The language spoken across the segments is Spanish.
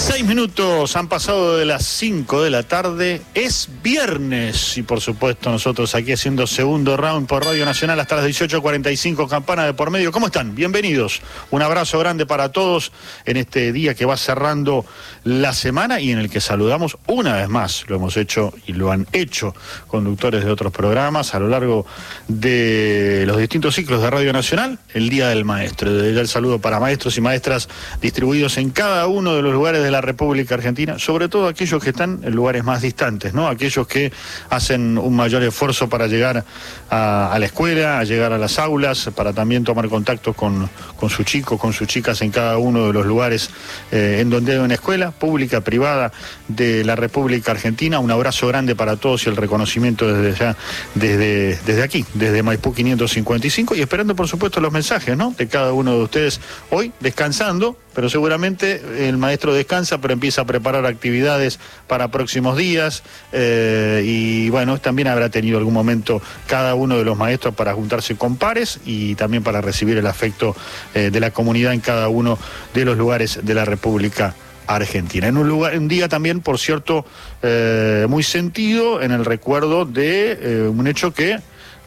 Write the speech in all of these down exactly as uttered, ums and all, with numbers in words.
Seis minutos han pasado de las cinco de la tarde, es viernes y por supuesto nosotros aquí haciendo segundo round por Radio Nacional hasta las dieciocho cuarenta y cinco, campana de por medio. ¿Cómo están? Bienvenidos. Un abrazo grande para todos en este día que va cerrando la semana y en el que saludamos una vez más, lo hemos hecho y lo han hecho conductores de otros programas a lo largo de los distintos ciclos de Radio Nacional, el Día del Maestro. Desde ya el saludo para maestros y maestras distribuidos en cada uno de los lugares de la República Argentina, sobre todo aquellos que están en lugares más distantes, ¿no? Aquellos que hacen un mayor esfuerzo para llegar a, a la escuela, a llegar a las aulas, para también tomar contacto con, con sus chicos, con sus chicas en cada uno de los lugares eh, en donde hay una escuela pública, privada de la República Argentina. Un abrazo grande para todos y el reconocimiento desde ya, desde, desde aquí, desde Maipú quinientos cincuenta y cinco, y esperando por supuesto los mensajes, ¿no?, de cada uno de ustedes hoy descansando, pero seguramente el maestro descansa, pero empieza a preparar actividades para próximos días, eh, y bueno, también habrá tenido algún momento cada uno de los maestros para juntarse con pares y también para recibir el afecto eh, de la comunidad en cada uno de los lugares de la República Argentina. En un lugar, un día también, por cierto, eh, muy sentido en el recuerdo de eh, un hecho que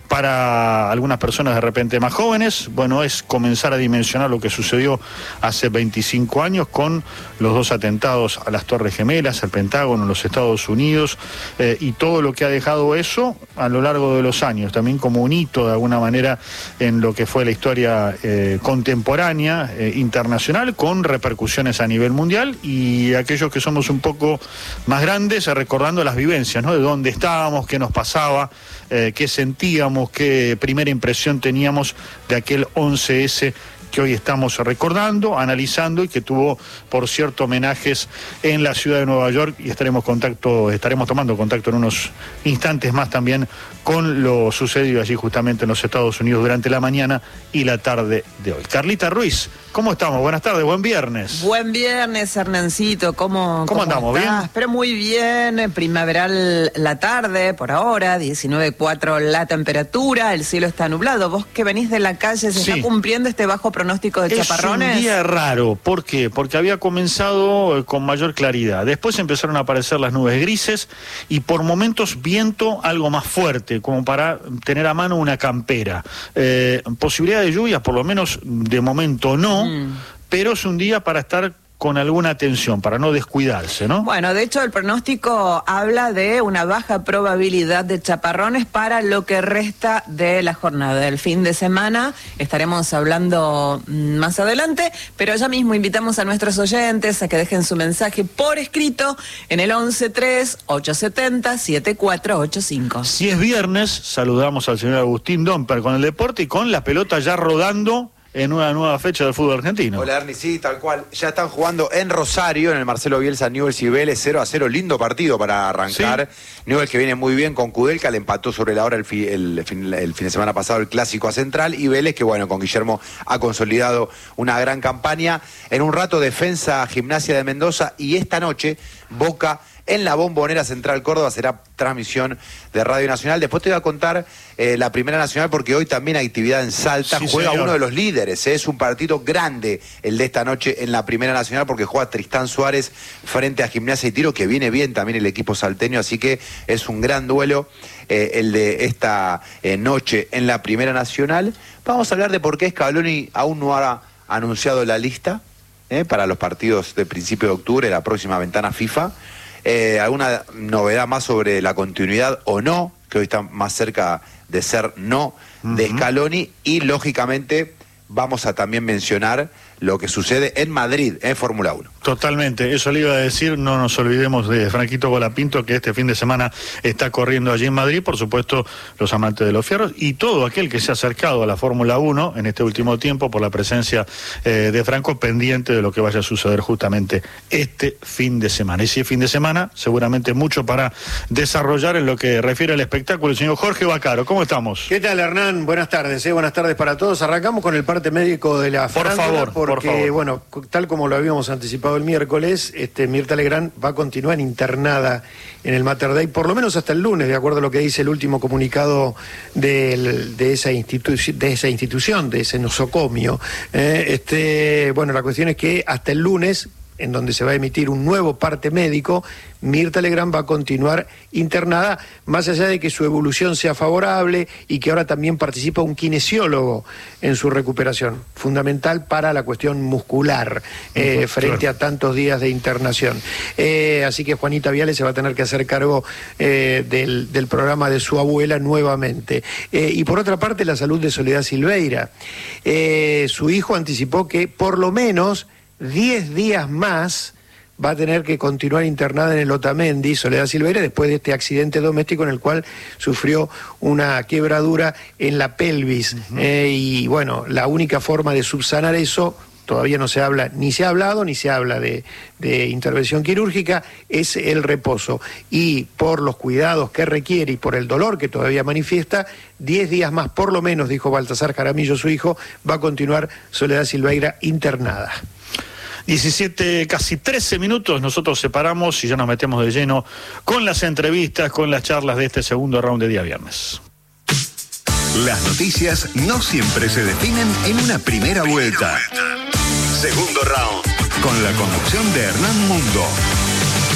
para algunas personas de repente más jóvenes, bueno, es comenzar a dimensionar lo que sucedió hace veinticinco años con los dos atentados a las Torres Gemelas, al Pentágono, en los Estados Unidos, eh, y todo lo que ha dejado eso a lo largo de los años, también como un hito de alguna manera en lo que fue la historia eh, contemporánea, eh, internacional, con repercusiones a nivel mundial, y aquellos que somos un poco más grandes, eh, recordando las vivencias, ¿no?, de dónde estábamos, qué nos pasaba, eh, qué sentíamos, qué primera impresión teníamos de aquel once ese que hoy estamos recordando, analizando y que tuvo, por cierto, homenajes en la ciudad de Nueva York, y estaremos contacto, estaremos tomando contacto en unos instantes más también con lo sucedido allí justamente en los Estados Unidos durante la mañana y la tarde de hoy. Carlita Ruiz, ¿cómo estamos? Buenas tardes, buen viernes. Buen viernes, Hernancito, ¿cómo, ¿Cómo, ¿cómo andamos? estás? ¿Bien? Pero muy bien, primaveral la tarde, por ahora, diecinueve punto cuatro la temperatura, el cielo está nublado. Vos que venís de la calle, ¿se sí. está cumpliendo este bajo pronóstico de es chaparrones? Es un día raro, ¿por qué? Porque había comenzado eh, con mayor claridad, después empezaron a aparecer las nubes grises y por momentos viento algo más fuerte, como para tener a mano una campera. Eh, posibilidad de lluvias, por lo menos de momento no, mm. pero es un día para estar con alguna atención, para no descuidarse, ¿no? Bueno, de hecho el pronóstico habla de una baja probabilidad de chaparrones para lo que resta de la jornada del fin de semana. Estaremos hablando más adelante, pero ya mismo invitamos a nuestros oyentes a que dejen su mensaje por escrito en el once tres ocho siete cero siete cuatro ocho cinco. Si es viernes, saludamos al señor Agustín Domper con el deporte y con la pelota ya rodando en una nueva fecha del fútbol argentino. Hola, Ernie, sí, tal cual. Ya están jugando en Rosario, en el Marcelo Bielsa, Newell's y Vélez, cero a cero. Lindo partido para arrancar. ¿Sí? Newell's, que viene muy bien con Kudelka, le empató sobre la hora el, fi, el, fin, el fin de semana pasado el clásico a Central. Y Vélez, que bueno, con Guillermo ha consolidado una gran campaña. En un rato, Defensa Gimnasia de Mendoza. Y esta noche, Boca en la Bombonera Central Córdoba, será transmisión de Radio Nacional. Después te voy a contar eh, la Primera Nacional, porque hoy también hay actividad en Salta. Sí, juega señor. Uno de los líderes, ¿eh? Es un partido grande el de esta noche en la Primera Nacional, porque juega Tristán Suárez frente a Gimnasia y Tiro, que viene bien también el equipo salteño, así que es un gran duelo eh, el de esta eh, noche en la Primera Nacional. Vamos a hablar de por qué Scaloni aún no ha anunciado la lista eh, para los partidos de principio de octubre, la próxima ventana FIFA. Eh, alguna novedad más sobre la continuidad o no, que hoy está más cerca de ser no, uh-huh. de Scaloni, y lógicamente vamos a también mencionar lo que sucede en Madrid, en Fórmula uno. Totalmente, eso le iba a decir, no nos olvidemos de Franquito Colapinto, que este fin de semana está corriendo allí en Madrid, por supuesto los amantes de los fierros y todo aquel que se ha acercado a la Fórmula uno en este último tiempo por la presencia eh, de Franco, pendiente de lo que vaya a suceder justamente este fin de semana. Y si es fin de semana, seguramente mucho para desarrollar en lo que refiere al espectáculo. El señor Jorge Vaccaro, ¿cómo estamos? ¿Qué tal, Hernán? Buenas tardes, ¿eh? Buenas tardes para todos. Arrancamos con el parte médico de la Por favor, porque, por favor. bueno, tal como lo habíamos anticipado el miércoles, este, Mirta Legrand va a continuar internada en el Mater Dei, por lo menos hasta el lunes, de acuerdo a lo que dice el último comunicado del, de, esa institu- de esa institución, de ese nosocomio. Eh, este, bueno, la cuestión es que hasta el lunes en donde se va a emitir un nuevo parte médico, Mirta Legrand va a continuar internada, más allá de que su evolución sea favorable y que ahora también participa un kinesiólogo en su recuperación, fundamental para la cuestión muscular, eh, frente claro. a tantos días de internación. Eh, así que Juanita Viale se va a tener que hacer cargo eh, del, del programa de su abuela nuevamente. Eh, y por otra parte, la salud de Soledad Silveira. Eh, su hijo anticipó que por lo menos diez días más va a tener que continuar internada en el Otamendi, Soledad Silveira, después de este accidente doméstico en el cual sufrió una quebradura en la pelvis. Uh-huh. Eh, y bueno, la única forma de subsanar eso, todavía no se habla, ni se ha hablado, ni se habla de, de intervención quirúrgica, es el reposo. Y por los cuidados que requiere y por el dolor que todavía manifiesta, diez días más por lo menos, dijo Baltasar Jaramillo, su hijo, va a continuar Soledad Silveira internada. diecisiete, casi trece minutos, nosotros separamos y ya nos metemos de lleno con las entrevistas, con las charlas de este segundo round de día viernes. Las noticias no siempre se definen en una primera vuelta. Segundo round, con la conducción de Hernán Mundo.